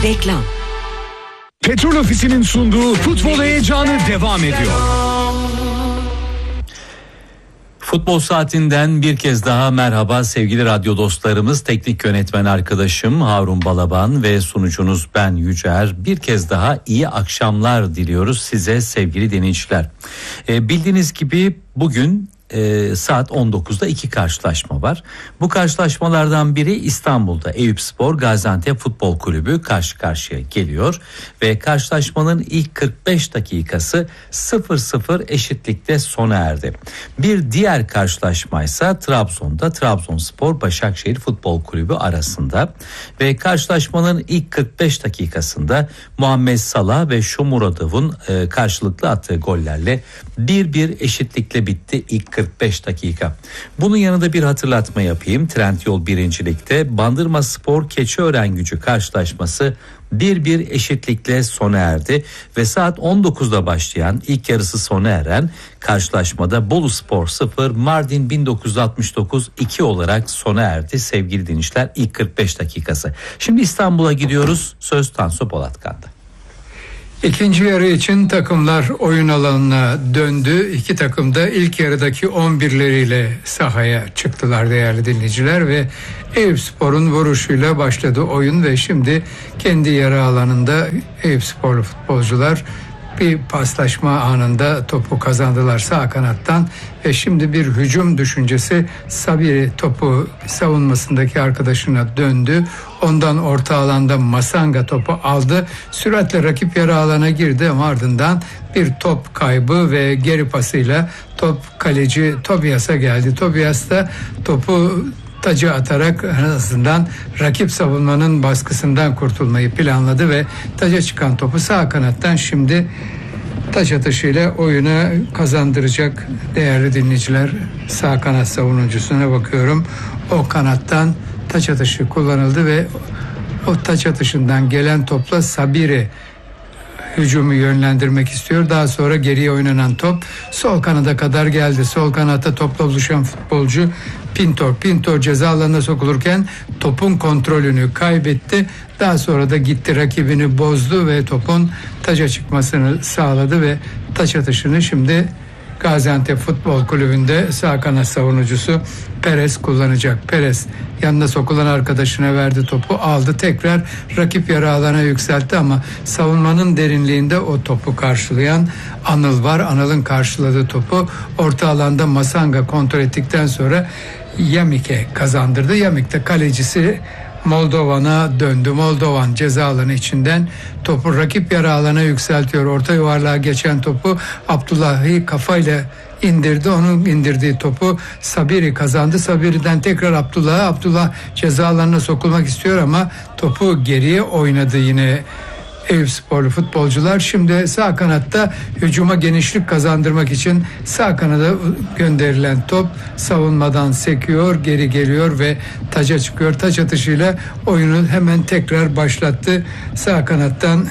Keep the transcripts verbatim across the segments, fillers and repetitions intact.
Reklam. Petrol Ofisi'nin sunduğu futbol heyecanı devam ediyor. Futbol Saatinden bir kez daha merhaba sevgili radyo dostlarımız. Teknik yönetmen arkadaşım Harun Balaban ve sunucunuz ben Yücer. Bir kez daha iyi akşamlar diliyoruz size sevgili dinleyiciler. Ee, bildiğiniz gibi bugün e, saat on dokuzda iki karşılaşma var. Bu karşılaşmalardan biri İstanbul'da Eyüpspor Gaziantep Futbol Kulübü karşı karşıya geliyor ve karşılaşmanın ilk kırk beş dakikası sıfır sıfır eşitlikte sona erdi. Bir diğer karşılaşma ise Trabzon'da Trabzonspor Başakşehir Futbol Kulübü arasında ve karşılaşmanın ilk kırk beş dakikasında Muhammed Salah ve Shomurodov'un e, karşılıklı attığı gollerle bir bir eşitlikle bitti ilk kırk beş dakika. Bunun yanında bir hatırlatma yapayım. Trendyol birincilikte Bandırmaspor Keçiören-Gücü karşılaşması bir bir eşitlikle sona erdi ve saat on dokuzda başlayan ilk yarısı sona eren karşılaşmada Boluspor sıfır Mardin bin dokuz yüz altmış dokuz iki olarak sona erdi sevgili dinleyiciler ilk kırk beş dakikası. Şimdi İstanbul'a gidiyoruz. Söz Tansu Polatkan'da. İkinci yarı için takımlar oyun alanına döndü. İki takım da ilk yarıdaki on birleriyle sahaya çıktılar değerli dinleyiciler ve Eyüpspor'un vuruşuyla başladı oyun ve şimdi kendi yarı alanında Eyüpsporlu futbolcular bir paslaşma anında topu kazandılar sağ kanattan ve şimdi bir hücum düşüncesi. Sabiri topu savunmasındaki arkadaşına döndü. Ondan orta alanda Masanga topu aldı. Süratle rakip yarı alana girdi ama ardından bir top kaybı ve geri pasıyla top kaleci Tobias'a geldi. Tobias da topu tacı atarak en azından rakip savunmanın baskısından kurtulmayı planladı ve taca çıkan topu sağ kanattan şimdi taç atışıyla oyuna kazandıracak değerli dinleyiciler. Sağ kanat savunucusuna bakıyorum. O kanattan taç atışı kullanıldı ve o taç atışından gelen topla Sabiri hücumu yönlendirmek istiyor. Daha sonra geriye oynanan top sol kanada kadar geldi. Sol kanatta topla buluşan futbolcu Pintor. Pintor ceza alanına sokulurken topun kontrolünü kaybetti. Daha sonra da gitti rakibini bozdu ve topun taça çıkmasını sağladı ve taç atışını şimdi Gaziantep Futbol Kulübü'nde sağ kanat savunucusu Perez kullanacak. Perez yanına sokulan arkadaşına verdi topu, aldı, tekrar rakip yarı alana yükseltti ama savunmanın derinliğinde o topu karşılayan Anıl var. Anıl'ın karşıladığı topu orta alanda Masanga kontrol ettikten sonra Yamik'e kazandırdı. Yamik de kalecisi Moldovan'a döndü. Moldovan ceza alanı içinden topu rakip yarı alana yükseltiyor. Orta yuvarlığa geçen topu Abdullahi kafayla indirdi. Onun indirdiği topu Sabiri kazandı. Sabiri'den tekrar Abdullah. Abdullah ceza alanına sokulmak istiyor ama topu geriye oynadı yine Eyüpsporlu futbolcular. Şimdi sağ kanatta hücuma genişlik kazandırmak için sağ kanada gönderilen top savunmadan sekiyor, geri geliyor ve taca çıkıyor. Taç atışıyla oyunu hemen tekrar başlattı. Sağ kanattan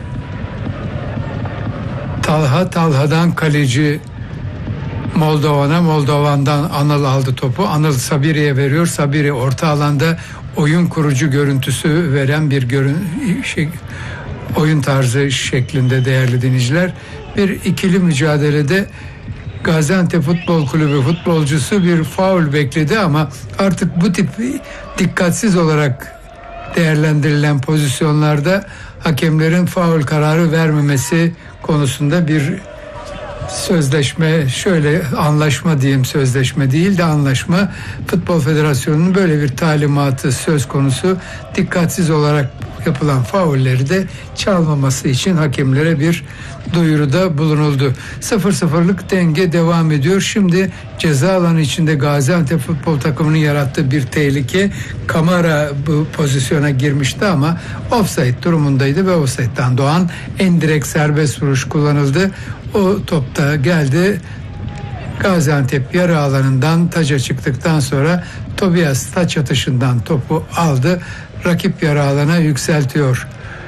Talha, Talha'dan kaleci Moldovan'a, Moldovan'dan Anıl aldı topu. Anıl Sabiri'ye veriyor. Sabiri orta alanda oyun kurucu görüntüsü veren bir görün şey oyun tarzı şeklinde değerli dinleyiciler. Bir ikili mücadelede Gaziantep Futbol Kulübü futbolcusu bir faul bekledi ama artık bu tip dikkatsiz olarak değerlendirilen pozisyonlarda hakemlerin faul kararı vermemesi konusunda bir sözleşme, şöyle anlaşma diyeyim, sözleşme değil de anlaşma, Futbol Federasyonu'nun böyle bir talimatı söz konusu. Dikkatsiz olarak yapılan faulleri de çalmaması için hakemlere bir duyuruda bulunuldu. sıfır sıfırlık denge devam ediyor. Şimdi ceza alanı içinde Gaziantep futbol takımının yarattığı bir tehlike. Kamara bu pozisyona girmişti ama offside durumundaydı ve offside'dan doğan en direkt serbest vuruş kullanıldı. O topta geldi. Gaziantep yarı alanından taca çıktıktan sonra Tobias taç atışından topu aldı. Rakip yarı alana yükseltiyor.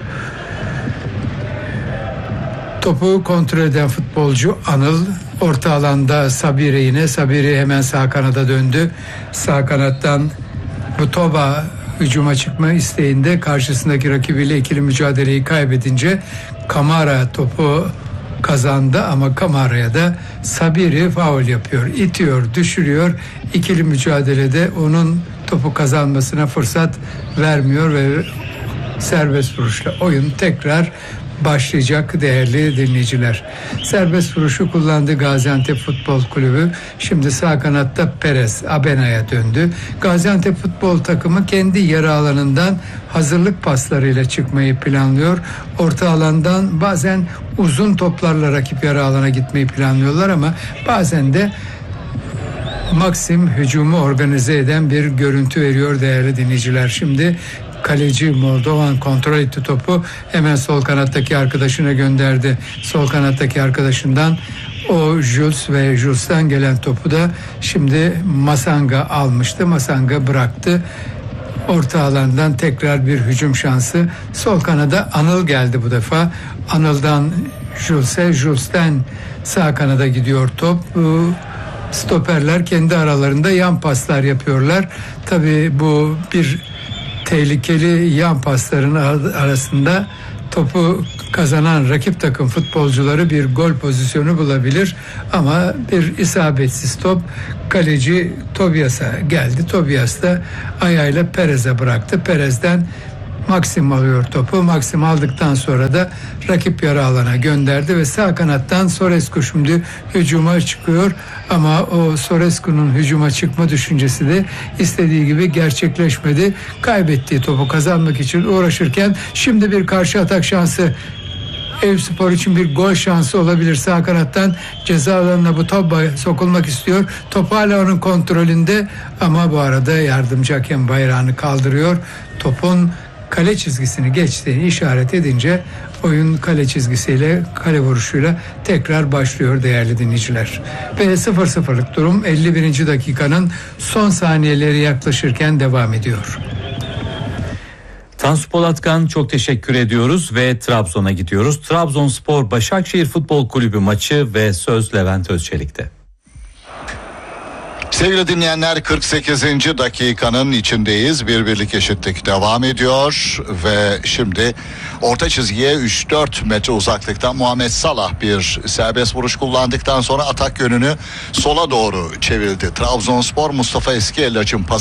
Topu kontrol eden futbolcu Anıl. Orta alanda Sabiri yine. Sabiri hemen sağ kanada döndü. Sağ kanattan Butoba hücuma çıkma isteğinde karşısındaki rakibiyle ikili mücadeleyi kaybedince Kamara topu kazandı ama Kamara'ya da Sabiri faul yapıyor, itiyor, düşürüyor. İkili mücadelede onun topu kazanmasına fırsat vermiyor ve serbest vuruşla oyun tekrar başlayacak değerli dinleyiciler. Serbest vuruşu kullandı Gaziantep Futbol Kulübü. Şimdi sağ kanatta Perez Abena'ya döndü. Gaziantep Futbol takımı kendi yarı alanından hazırlık paslarıyla çıkmayı planlıyor. Orta alandan bazen uzun toplarla rakip yarı alana gitmeyi planlıyorlar ama bazen de Maxim hücumu organize eden bir görüntü veriyor değerli dinleyiciler. Şimdi kaleci Moldovan kontrol etti topu. Hemen sol kanattaki arkadaşına gönderdi. Sol kanattaki arkadaşından o Jules ve Jules'tan gelen topu da şimdi Masanga almıştı. Masanga bıraktı. Orta alandan tekrar bir hücum şansı. Sol kanada Anıl geldi bu defa. Anıl'dan Jules'e, Jules'ten sağ kanada gidiyor top. Stoperler kendi aralarında yan paslar yapıyorlar. Tabii bu bir tehlikeli yan pasların arasında topu kazanan rakip takım futbolcuları bir gol pozisyonu bulabilir ama bir isabetsiz top kaleci Tobias'a geldi. Tobias da ayağıyla Perez'e bıraktı. Perez'den Maxim alıyor topu. Maxim aldıktan sonra da rakip yarı alana gönderdi ve sağ kanattan Sorescu şimdi hücuma çıkıyor ama o Sorescu'nun hücuma çıkma düşüncesi de istediği gibi gerçekleşmedi. Kaybettiği topu kazanmak için uğraşırken şimdi bir karşı atak şansı Eyüpspor için bir gol şansı olabilir. Sağ kanattan ceza alanına bu top sokulmak istiyor. Top hala onun kontrolünde ama bu arada yardımcı hakem bayrağını kaldırıyor. Topun kale çizgisini geçtiğini işaret edince oyun kale çizgisiyle, kale vuruşuyla tekrar başlıyor değerli dinleyiciler. Ve sıfır sıfırlık durum elli birinci dakikanın son saniyeleri yaklaşırken devam ediyor. Tansu Polatkan çok teşekkür ediyoruz ve Trabzon'a gidiyoruz. Trabzonspor Başakşehir Futbol Kulübü maçı ve söz Levent Özçelik'te. Sevgili dinleyenler, kırk sekizinci dakikanın içindeyiz. Bir birlik eşitlik devam ediyor ve şimdi orta çizgiye üç dört metre uzaklıktan Muhammed Salah bir serbest vuruş kullandıktan sonra atak yönünü sola doğru çevirdi. Trabzonspor Mustafa Eskiellaç'ın pası